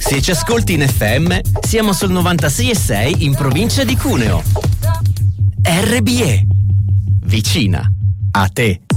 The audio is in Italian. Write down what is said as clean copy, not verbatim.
Se ci ascolti in FM, siamo sul 96,6 in provincia di Cuneo. RBE. Vicina a te.